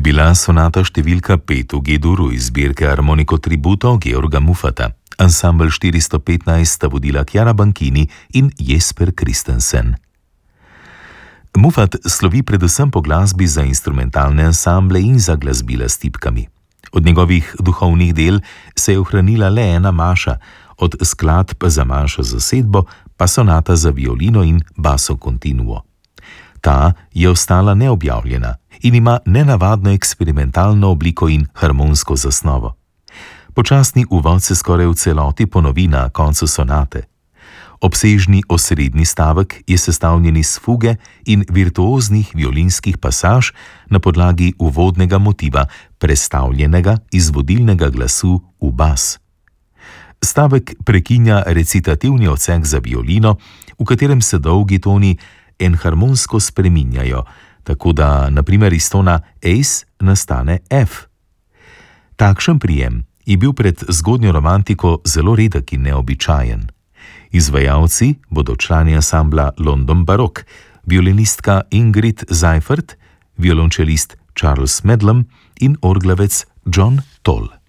bila sonata številka 5 v G-duru iz zbirke Armoniko Tributo Georga Muffata. Ansambl 415 sta vodila Chiara Banchini in Jesper Christensen. Muffat slovi predvsem po glasbi za instrumentalne ansamble in za glasbila s tipkami. Od njegovih duhovnih del se je ohranila le ena maša, od skladb za manjšo zasedbo pa sonata za violino in basso continuo. Ta je ostala neobjavljena in ima nenavadno eksperimentalno obliko in harmonsko zasnovo. Počasni uvod se skoraj v celoti ponovi na koncu sonate. Obsežni osrednji stavek je sestavljen iz fuge in virtuoznih violinskih pasaž na podlagi uvodnega motiva, prestavljenega iz vodilnega glasu v bas. Stavek prekinja recitativni odsek za violino, v katerem se dolgi toni enharmonsko spreminjajo, tako da na primer iz tona Ace nastane F. Takšen prijem je bil pred zgodnjo romantiko zelo redek in neobičajen. Izvajalci bodo člani ansambla London Baroque, violinistka Ingrid Seifert, violončelist Charles Medlam in orglavec John Toll.